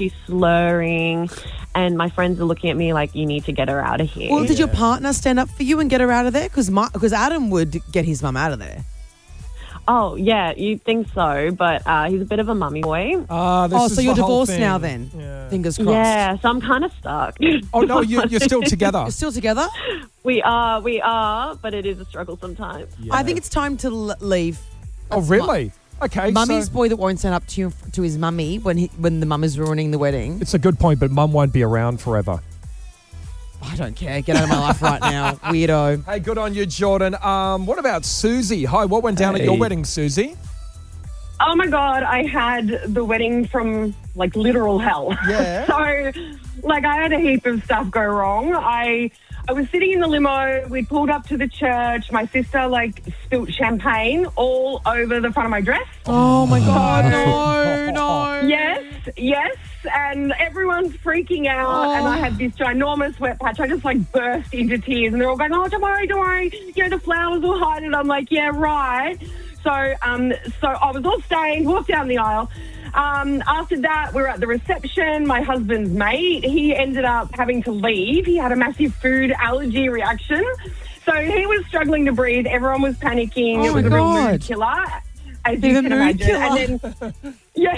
she's slurring, and my friends are looking at me like, you need to get her out of here. Well, did your partner stand up for you and get her out of there? Because Adam would get his mum out of there. Oh, yeah, you'd think so, but he's a bit of a mummy boy. So you're divorced now then? Yeah. Fingers crossed. Yeah, so I'm kind of stuck. Oh, no, you're still together. You're still together? We are, but it is a struggle sometimes. Yeah. I think it's time to leave. Oh, really? Okay. Mummy's so boy that won't stand up to his mummy when the mum is ruining the wedding. it's a good point, but mum won't be around forever. I don't care. Get out of my life right now, weirdo. Hey, good on you, Jordan. What about Susie? Hi, what went down at your wedding, Susie? Oh my God, I had the wedding from like literal hell. Yeah. So like I had a heap of stuff go wrong. I was sitting in the limo, we pulled up to the church, my sister like spilt champagne all over the front of my dress. Oh my God, no. Yes, and everyone's freaking out, and I had this ginormous wet patch. I just like burst into tears, and they're all going, "Oh, don't worry, you know, the flowers will hide it." I'm like, "Yeah, right." So I was all stained, walked down the aisle. After that, we were at the reception. My husband's mate, he ended up having to leave. He had a massive food allergy reaction, so he was struggling to breathe. Everyone was panicking. Oh it was my a real God. mood killer. As you can imagine. And then,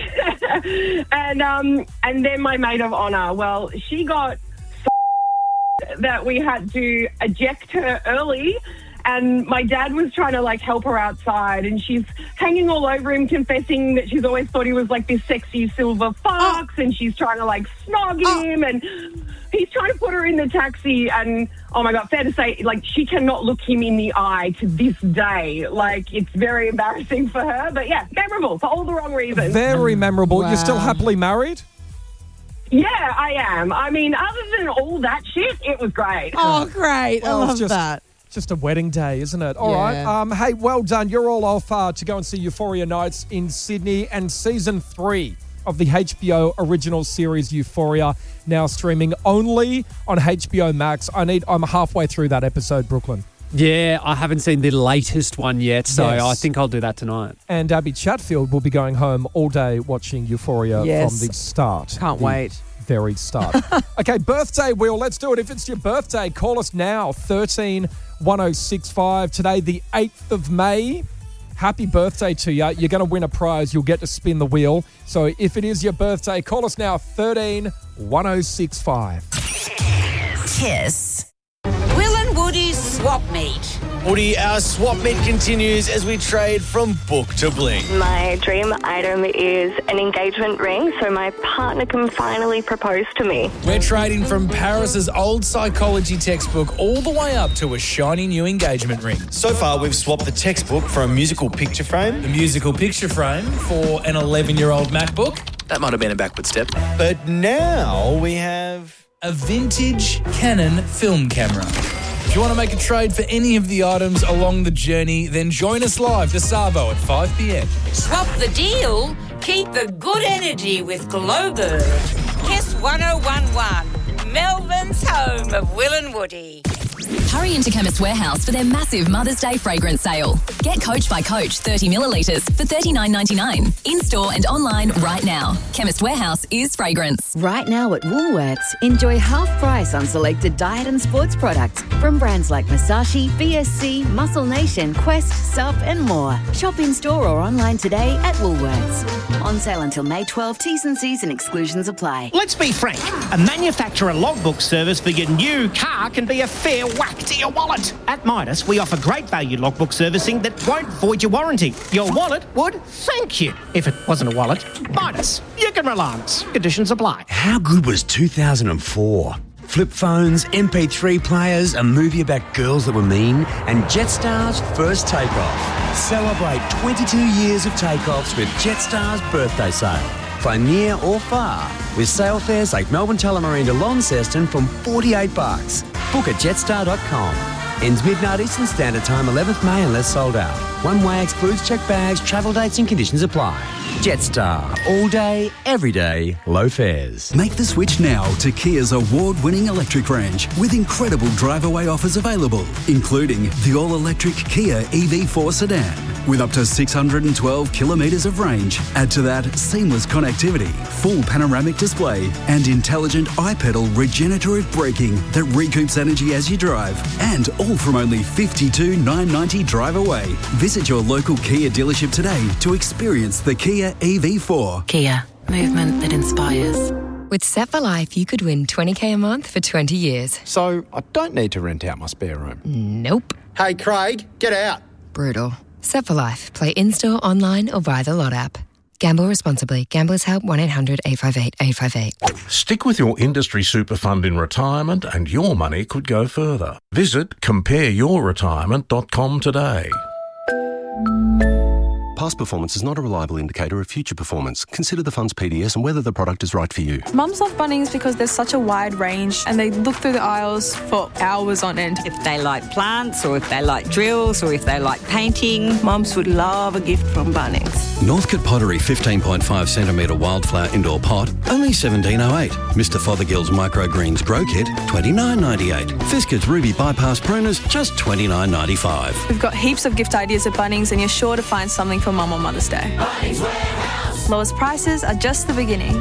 and then my maid of honour, well, she got that we had to eject her early, and my dad was trying to like help her outside, and she's hanging all over him, confessing that she's always thought he was like this sexy silver fox, and she's trying to like snog him, and he's trying to put her in the taxi, and oh my God, fair to say, like, she cannot look him in the eye to this day. Like, it's very embarrassing for her, but yeah, memorable for all the wrong reasons. Very memorable. Wow. You're still happily married? Yeah, I am. I mean, other than all that shit, it was great. Oh, great. Well, I it's love that. Just a wedding day, isn't it? All Yeah. right. Hey, well done. You're all off to go and see Euphoria Nights in Sydney, and season 3 of the HBO original series Euphoria now streaming only on HBO Max. I'm halfway through that episode, Brooklyn. Yeah, I haven't seen the latest one yet, so Yes. I think I'll do that tonight. And Abby Chatfield will be going home all day watching Euphoria Yes. from the start. Can't The wait. Very start. Okay, birthday wheel. Let's do it. If it's your birthday, call us now. 131065. Today, the 8th of May. Happy birthday to you. You're going to win a prize. You'll get to spin the wheel. So if it is your birthday, call us now. 131065. Kiss. Will and Woody's swap meet. Woody, our swap meet continues as we trade from book to bling. My dream item is an engagement ring so my partner can finally propose to me. We're trading from Paris's old psychology textbook all the way up to a shiny new engagement ring. So far, we've swapped the textbook for a musical picture frame. The musical picture frame for an 11-year-old MacBook. That might have been a backward step. But now we have a vintage Canon film camera. If you want to make a trade for any of the items along the journey, then join us live to Savo at 5 p.m. Swap the deal. Keep the good energy with Glowbird. Kiss 1011. Melbourne's home of Will and Woody. Hurry into Chemist Warehouse for their massive Mother's Day fragrance sale. Get Coach by Coach 30 millilitres for $39.99. In-store and online right now. Chemist Warehouse is fragrance. Right now at Woolworths, enjoy half price on selected diet and sports products from brands like Masashi, BSC, Muscle Nation, Quest, Sup and more. Shop in-store or online today at Woolworths. On sale until May 12. T's and C's and exclusions apply. Let's be frank. A manufacturer logbook service for your new car can be a fair whack to your wallet. At Midas, we offer great value logbook servicing that won't void your warranty. Your wallet would thank you. If it wasn't a wallet, Midas. You can rely on us. Conditions apply. How good was 2004? Flip phones, MP3 players, a movie about girls that were mean, and Jetstar's first takeoff. Celebrate 22 years of takeoffs with Jetstar's birthday sale. Fly near or far with sale fares like Melbourne Tullamarine to Launceston from $48. Book at jetstar.com. Ends midnight Eastern Standard Time, 11th May unless sold out. One-way excludes checked bags, travel dates and conditions apply. Jetstar. All day, every day, low fares. Make the switch now to Kia's award-winning electric range with incredible drive-away offers available, including the all-electric Kia EV4 sedan with up to 612 kilometres of range. Add to that seamless connectivity, full panoramic display and intelligent iPedal regenerative braking that recoups energy as you drive. And all from only $52,990 drive away. Visit your local Kia dealership today to experience the Kia EV4. Kia, movement that inspires. With Set for Life, you could win $20,000 a month for 20 years. So I don't need to rent out my spare room? Nope. Hey, Craig, get out. Brutal. Set for Life. Play in-store, online or via the Lot app. Gamble responsibly. Gamblers Help 1-800-858-858. Stick with your industry super fund in retirement and your money could go further. Visit compareyourretirement.com today. Past performance is not a reliable indicator of future performance. Consider the fund's PDS and whether the product is right for you. Mums love Bunnings because there's such a wide range and they look through the aisles for hours on end. If they like plants or if they like drills or if they like painting, mums would love a gift from Bunnings. Northcote Pottery 15.5 centimetre wildflower indoor pot, only $17.08. Mr Fothergill's microgreens grow kit, $29.98. Fiskars Ruby bypass pruners, just $29.95. We've got heaps of gift ideas at Bunnings and you're sure to find something for Mum on Mother's Day. Bunnings Warehouse. Lowest prices are just the beginning.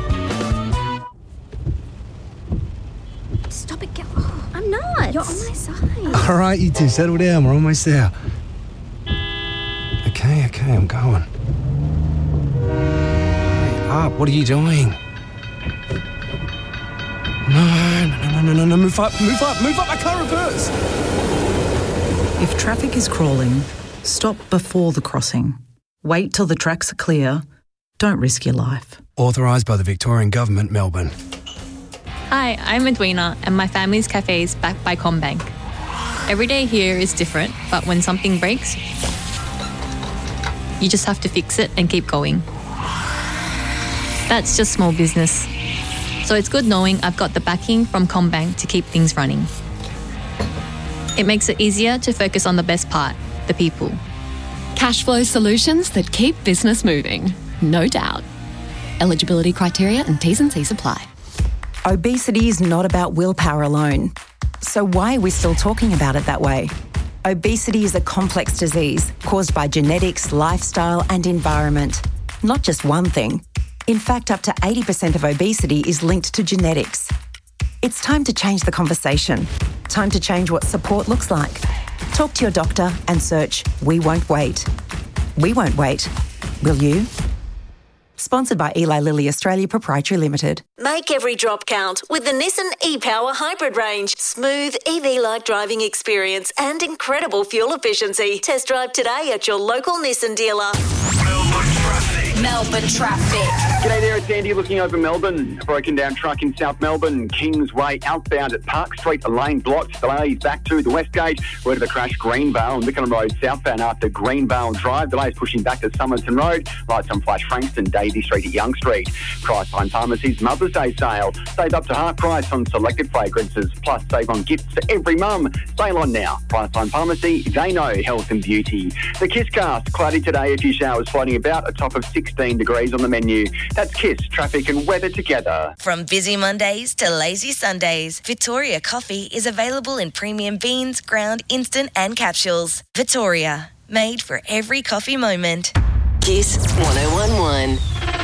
Stop it, oh, I'm not. You're on my side. All right, you two, settle down. We're almost there. Okay, I'm going. Hurry up, what are you doing? No, move up, I can't reverse. If traffic is crawling, stop before the crossing. Wait till the tracks are clear. Don't risk your life. Authorised by the Victorian Government, Melbourne. Hi, I'm Edwina and my family's cafe is backed by CommBank. Every day here is different, but when something breaks, you just have to fix it and keep going. That's just small business. So it's good knowing I've got the backing from CommBank to keep things running. It makes it easier to focus on the best part, the people. Cash flow solutions that keep business moving, no doubt. Eligibility criteria and T's and C's apply. Obesity is not about willpower alone. So why are we still talking about it that way? Obesity is a complex disease caused by genetics, lifestyle and environment. Not just one thing. In fact, up to 80% of obesity is linked to genetics. It's time to change the conversation. Time to change what support looks like. Talk to your doctor and search We Won't Wait. We won't wait. Will you? Sponsored by Eli Lilly Australia Proprietary Limited. Make every drop count with the Nissan e-Power Hybrid range. Smooth EV-like driving experience and incredible fuel efficiency. Test drive today at your local Nissan dealer. Melbourne traffic. G'day there, it's Andy looking over Melbourne. A broken down truck in South Melbourne, Kingsway outbound at Park Street, a lane blocked. Delays back to the West Gate. Word of the crash, Greenvale and Wickham Road southbound after Greenvale Drive. Delays pushing back to Somerton Road. Lights on Flash Frankston, Daisy Street at Young Street. Priceline Pharmacy's Mother's Day sale. Save up to half price on selected fragrances, plus save on gifts for every mum. Sale on now. Priceline Pharmacy, they know health and beauty. The Kisscast, cloudy today, a few showers floating about, a top of 16 degrees on the menu. That's Kiss, traffic and weather together. From busy Mondays to lazy Sundays, Victoria Coffee is available in premium beans, ground, instant and capsules. Victoria, made for every coffee moment. Kiss 1011.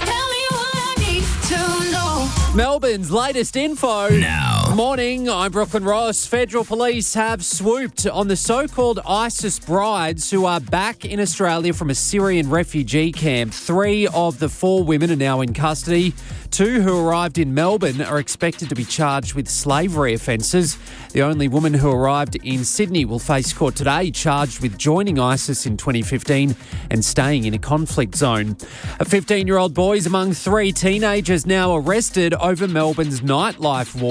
Melbourne's latest info. Now. Morning, I'm Brooklyn Ross. Federal police have swooped on the so-called ISIS brides who are back in Australia from a Syrian refugee camp. 3 of the 4 women are now in custody. 2 who arrived in Melbourne are expected to be charged with slavery offences. The only woman who arrived in Sydney will face court today, charged with joining ISIS in 2015 and staying in a conflict zone. A 15-year-old boy is among 3 teenagers now arrested over Melbourne's nightlife wars. The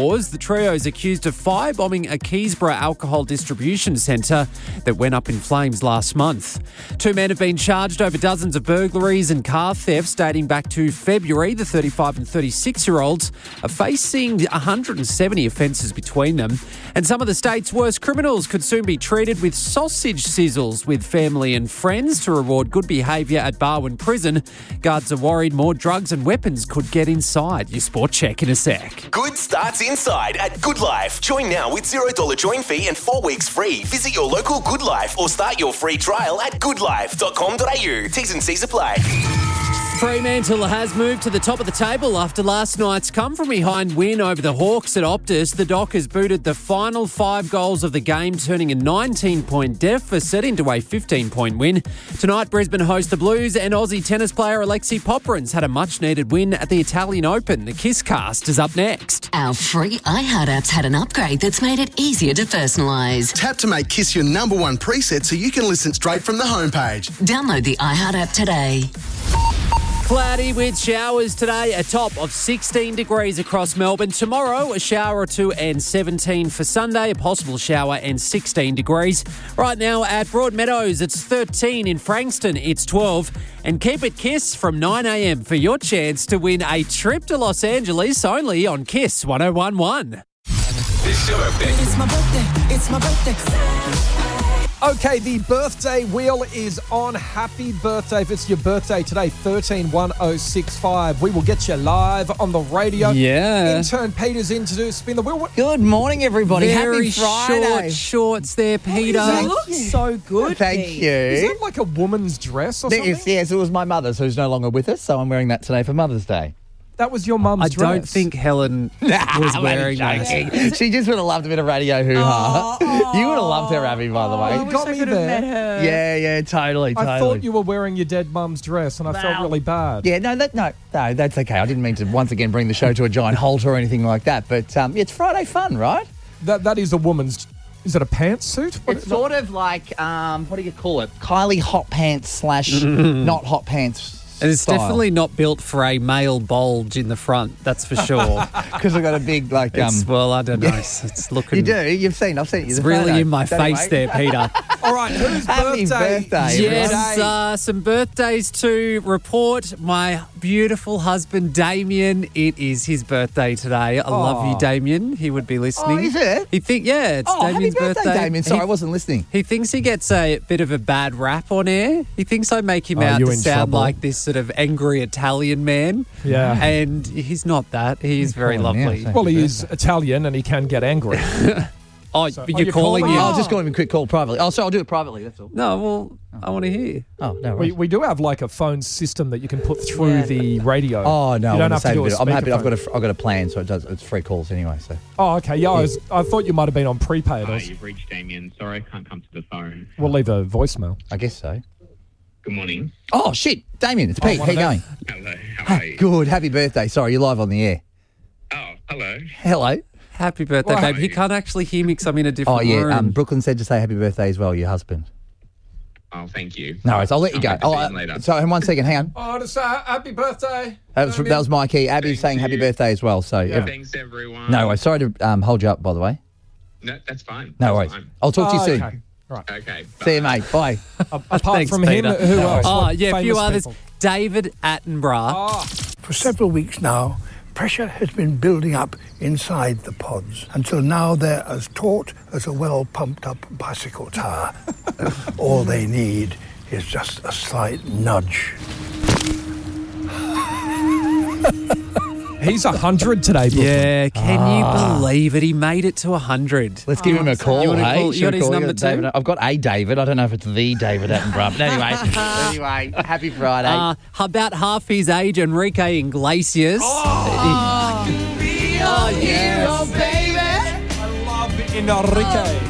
trio is accused of firebombing a Keysborough alcohol distribution centre that went up in flames last month. 2 men have been charged over dozens of burglaries and car thefts dating back to February. The 35 and 36-year-olds are facing 170 offences between them. And some of the state's worst criminals could soon be treated with sausage sizzles with family and friends to reward good behaviour at Barwon Prison. Guards are worried more drugs and weapons could get inside. Your sport check in a sec. Good starts inside at Good Life. Join now with $0 join fee and 4 weeks free. Visit your local Good Life or start your free trial at goodlife.com.au. T's and C's apply. Fremantle has moved to the top of the table after last night's come-from-behind win over the Hawks at Optus. The Dockers booted the final 5 goals of the game, turning a 19-point deficit into a 15-point win. Tonight, Brisbane host the Blues, and Aussie tennis player Alexei Popyrin's had a much-needed win at the Italian Open. The Kiss Cast is up next. Our free iHeart app's had an upgrade that's made it easier to personalise. Tap to make Kiss your number one preset so you can listen straight from the homepage. Download the iHeart app today. Cloudy with showers today, a top of 16 degrees across Melbourne. Tomorrow, a shower or two and 17 for Sunday, a possible shower and 16 degrees. Right now at Broadmeadows, it's 13. In Frankston, it's 12. And keep it Kiss from 9 a.m. for your chance to win a trip to Los Angeles only on Kiss 101.1. It's your birthday. It's my birthday. It's my birthday. Okay, the birthday wheel is on. Happy birthday if it's your birthday today, 131065. We will get you live on the radio. Yeah. Intern Peter's in to do spin the wheel. Good morning, everybody. Very Happy Friday. short shorts there, Peter. You look so good. Thank you. Is that like a woman's dress or something? Yes, it was my mother's, who's no longer with us, so I'm wearing that today for Mother's Day. That was your mum's dress? I don't think Helen was wearing that. She just would have loved a bit of radio hoo-ha. You would have loved her, Abby, by the way. You got me there. Yeah, totally. I thought you were wearing your dead mum's dress and I felt really bad. Yeah, no, that's okay. I didn't mean to once again bring the show to a giant halt or anything like that. But it's Friday fun, right? That is a woman's... Is it a pantsuit? It's sort of like, what do you call it? Kylie hot pants / not hot pants. And it's style. definitely not built for a male bulge in the front, that's for sure. Because I've got a big, like... well, I don't know. It's looking... You do? I've seen It's the really photo. in my face there, Peter. All right, whose Happy birthday? Yes, some birthdays to report. My beautiful husband, Damien. It is his birthday today. I love you, Damien. He would be listening. Oh, is it? It's Damien's happy birthday, Damien. Sorry, I wasn't listening. He thinks he gets a bit of a bad rap on air. He thinks I make him out to sound like this sort of angry Italian man. Yeah. And he's not that. He's very lovely. Well, he is Italian and he can get angry. You're calling him? I'll just call him a quick call privately. Oh, sorry, I'll do it privately, that's all. No, well, I want to hear. Oh, no worries. We do have like a phone system that you can put through the radio. Oh, no. You don't have to do a I'm happy. I've speakerphone. got a plan, so it's free calls anyway. So. Oh, okay. Yeah, I thought you might have been on prepaid. Hi, you've reached Damien. Sorry, I can't come to the phone. We'll leave a voicemail. I guess so. Good morning. Oh, shit. Damien, it's Pete. How you going? Hello, how are you? Good. Happy birthday. Sorry, you're live on the air. Oh, hello. Hello. Happy birthday, babe. He can't actually hear me because I'm in a different room. Brooklyn said to say happy birthday as well, your husband. Oh, thank you. No worries, I'll let you go. Later. So, in 1 second, hang on. Oh, to say happy birthday. That was my key. Abby's saying happy birthday as well. So Thanks, everyone. No worries. Sorry to hold you up, by the way. No, that's fine. No worries. I'll talk to you soon. Okay. Right. Okay. Bye. See you, mate. Bye. Apart from him, who else? Oh, yeah, a Famous few others. people? David Attenborough. For several weeks now, pressure has been building up inside the pods until now they're as taut as a well-pumped-up bicycle tire. All they need is just a slight nudge. He's 100 today, Brooklyn. Yeah, can you believe it? He made it to 100. Let's give him a call, You want to hey? call? You got his number David, too? I've got a David. I don't know if it's the David Attenborough. But anyway, happy Friday. About half his age, Enrique Iglesias. Oh, yes. baby. I love Enrique.